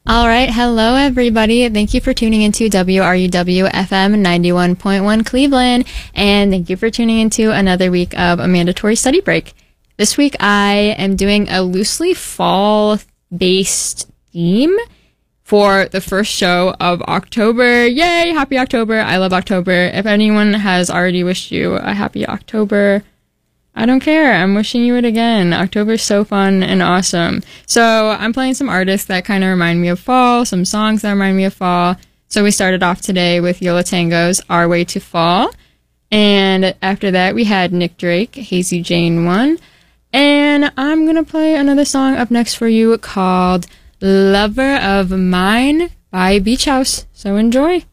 All right. Hello, everybody. Thank you for tuning into WRUW FM 91.1 Cleveland. And thank you for tuning into another week of a mandatory study break. This week, I am doing a loosely fall-based theme for the first show of October. Yay! Happy October. I love October. If anyone has already wished you a happy October, I don't care. I'm wishing you it again. October's so fun and awesome. So I'm playing some artists that kind of remind me of fall, some songs that remind me of fall. So we started off today with Yo La Tengo's Our Way to Fall. And after that, we had Nick Drake, Hazy Jane 1. And I'm going to play another song up next for you called Lover of Mine by Beach House. So enjoy.